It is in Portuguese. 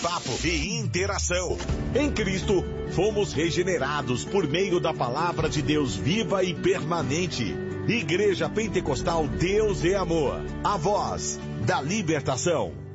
papo e interação. Em Cristo, fomos regenerados por meio da palavra de Deus viva e permanente. Igreja Pentecostal Deus é Amor, a voz da libertação.